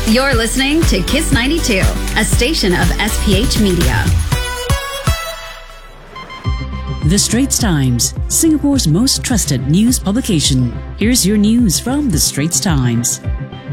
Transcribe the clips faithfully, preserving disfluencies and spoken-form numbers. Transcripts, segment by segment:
You're listening to Kiss ninety-two, a station of S P H Media. The Straits Times, Singapore's most trusted news publication. Here's your news from The Straits Times.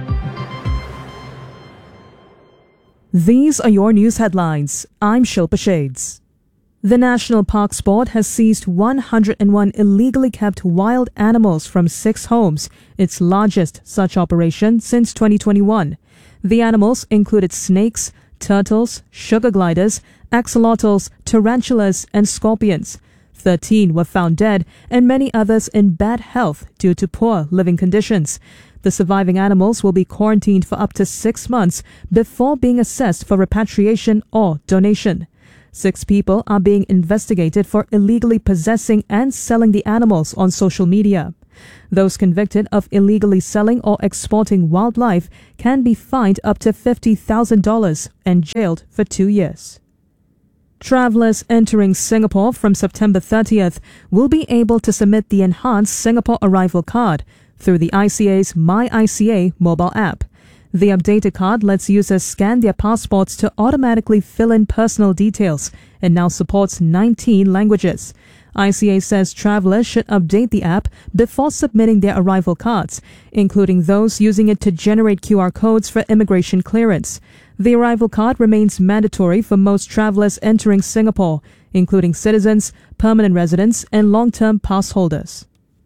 These are your news headlines. I'm Shilpa Shades. The National Parks Board has seized one hundred one illegally kept wild animals from six homes, its largest such operation since twenty twenty-one. The animals included snakes, turtles, sugar gliders, axolotls, tarantulas, and scorpions. Thirteen were found dead and many others in bad health due to poor living conditions. The surviving animals will be quarantined for up to six months before being assessed for repatriation or donation. Six people are being investigated for illegally possessing and selling the animals on social media. Those convicted of illegally selling or exporting wildlife can be fined up to fifty thousand dollars and jailed for two years. Travellers entering Singapore from September thirtieth will be able to submit the enhanced Singapore Arrival Card through the I C A's My I C A mobile app. The updated card lets users scan their passports to automatically fill in personal details and now supports nineteen languages. I C A says travellers should update the app before submitting their arrival cards, including those using it to generate Q R codes for immigration clearance. The arrival card remains mandatory for most travellers entering Singapore, including citizens, permanent residents, and long-term pass holders.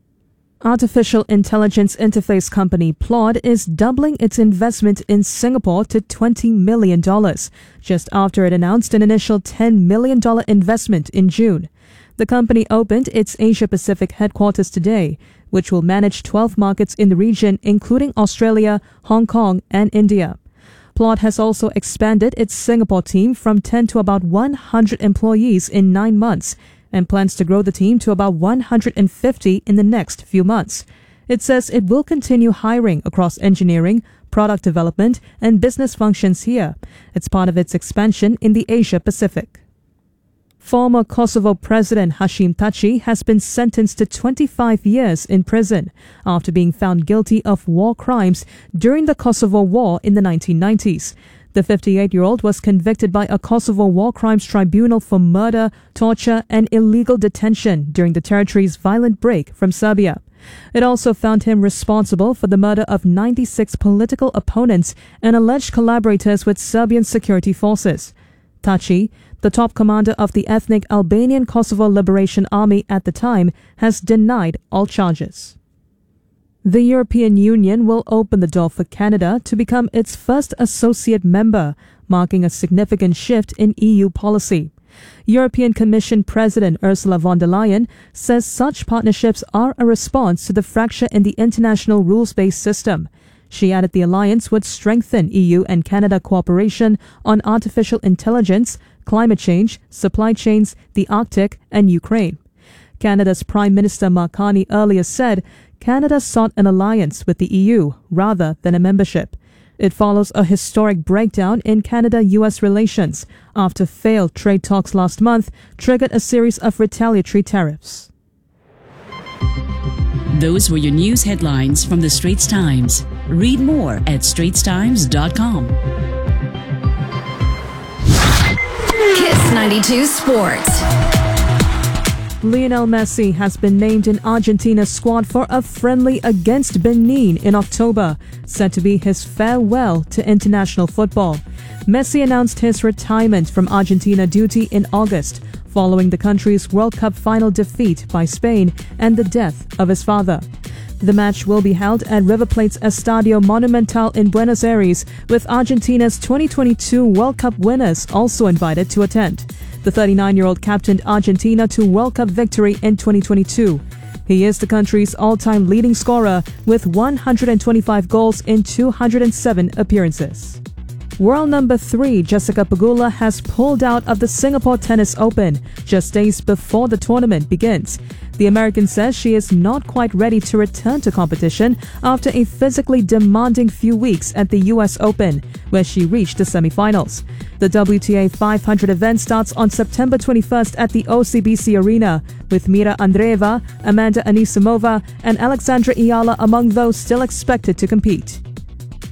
Artificial intelligence interface company Plod is doubling its investment in Singapore to twenty million dollars, just after it announced an initial ten million dollars investment in June. The company opened its Asia-Pacific headquarters today, which will manage twelve markets in the region, including Australia, Hong Kong, and India. Plod has also expanded its Singapore team from ten to about one hundred employees in nine months and plans to grow the team to about one hundred fifty in the next few months. It says it will continue hiring across engineering, product development, and business functions here. It's part of its expansion in the Asia-Pacific. Former Kosovo President Hashim Thaçi has been sentenced to twenty-five years in prison after being found guilty of war crimes during the Kosovo War in the nineteen nineties. The fifty-eight-year-old was convicted by a Kosovo War Crimes Tribunal for murder, torture, and illegal detention during the territory's violent break from Serbia. It also found him responsible for the murder of ninety-six political opponents and alleged collaborators with Serbian security forces. Thaçi, the top commander of the ethnic Albanian Kosovo Liberation Army at the time, has denied all charges. The European Union will open the door for Canada to become its first associate member, marking a significant shift in E U policy. European Commission President Ursula von der Leyen says such partnerships are a response to the fracture in the international rules-based system. She added the alliance would strengthen E U and Canada cooperation on artificial intelligence, climate change, supply chains, the Arctic, and Ukraine. Canada's Prime Minister Mark Carney earlier said Canada sought an alliance with the E U rather than a membership. It follows a historic breakdown in Canada-U S relations after failed trade talks last month triggered a series of retaliatory tariffs. Those were your news headlines from The Straits Times. Read more at straits times dot com. Kiss ninety-two Sports. Lionel Messi has been named in Argentina's squad for a friendly against Benin in October, said to be his farewell to international football. Messi announced his retirement from Argentina duty in August, following the country's World Cup final defeat by Spain and the death of his father. The match will be held at River Plate's Estadio Monumental in Buenos Aires, with Argentina's twenty twenty-two World Cup winners also invited to attend. The thirty-nine-year-old captained Argentina to World Cup victory in twenty twenty-two. He is the country's all-time leading scorer with one hundred twenty-five goals in two hundred seven appearances. World number three Jessica Pegula has pulled out of the Singapore Tennis Open just days before the tournament begins. The American says she is not quite ready to return to competition after a physically demanding few weeks at the U S Open, where she reached the semifinals. The W T A five hundred event starts on September twenty-first at the O C B C Arena, with Mira Andreeva, Amanda Anisimova, and Alexandra Iala among those still expected to compete.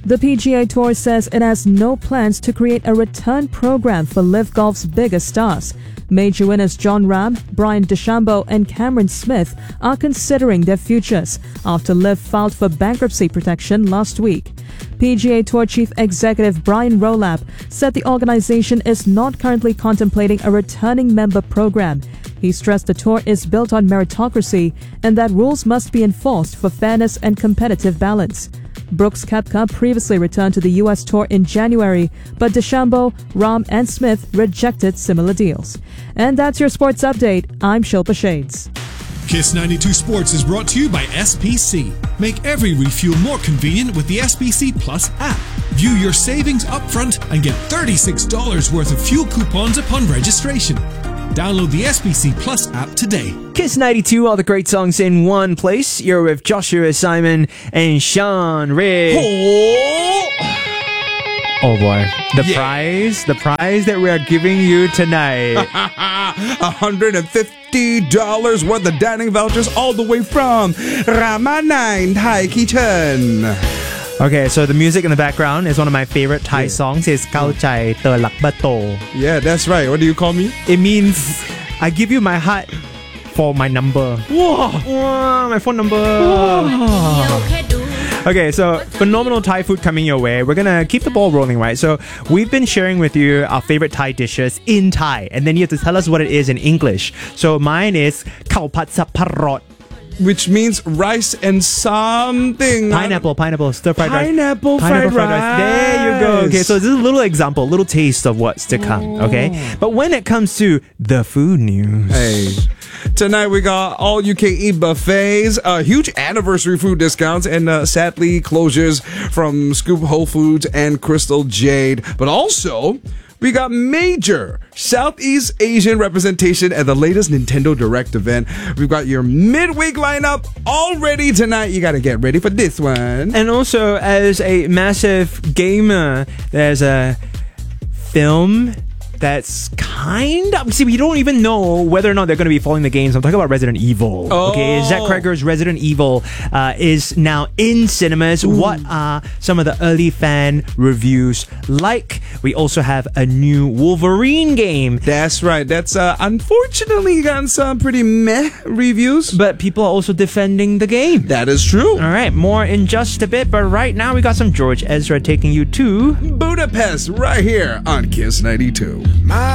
The P G A Tour says it has no plans to create a return program for LIV Golf's biggest stars. Major winners Jon Rahm, Brian DeChambeau and Cameron Smith are considering their futures after LIV filed for bankruptcy protection last week. P G A Tour Chief Executive Brian Rowlap said the organization is not currently contemplating a returning member program. He stressed the tour is built on meritocracy and that rules must be enforced for fairness and competitive balance. Brooks Koepka previously returned to the U S Tour in January, but DeChambeau, Rahm and Smith rejected similar deals. And that's your sports update. I'm Shilpa Shades. Kiss ninety-two Sports is brought to you by S P C. Make every refuel more convenient with the S P C Plus app. View your savings upfront and get thirty-six dollars worth of fuel coupons upon registration. Download the S P C Plus app today. Kiss ninety-two, all the great songs in one place. You're with Joshua, Simon, and Sean Ray. Oh, oh boy. The Yeah. prize, the prize that we are giving you tonight. one hundred fifty dollars worth of dining vouchers all the way from Rama nine Thai Kitchen. Okay, so the music in the background is one of my favorite Thai Yeah. songs. It's Kao Chai Te Lak Ba To. Yeah, that's right. What do you call me? It means I give you my heart for my number. Whoa, Whoa my phone number. Okay, so phenomenal Thai food coming your way. We're gonna keep the ball rolling, right? So we've been sharing with you our favorite Thai dishes in Thai, and then you have to tell us what it is in English. So mine is Khao Phat Sap Parot. Which means rice and something. Pineapple, pineapple, stir fried rice. Pineapple fried rice. There you go. Okay, so this is a little example, a little taste of what's to come. Okay, but when it comes to the food news, Hey, tonight we got all you can eat buffets, uh, huge anniversary food discounts, and uh, sadly closures from Scoop Whole Foods and Crystal Jade. But also, we got major Southeast Asian representation at the latest Nintendo Direct event. We've got your midweek lineup all ready tonight. You got to get ready for this one. and also as a massive gamer, there's a film that's kind of... See, we don't even know whether or not they're going to be following the games. I'm talking about Resident Evil. Oh. Okay, Zack Cregger's Resident Evil uh, is now in cinemas. Ooh. What are some of the early fan reviews like? We also have a new Wolverine game. That's right. That's uh, unfortunately gotten some pretty meh reviews. But people are also defending the game. That is true. All right, more in just a bit. But right now, we got some George Ezra taking you to... Budapest right here on Kiss ninety-two.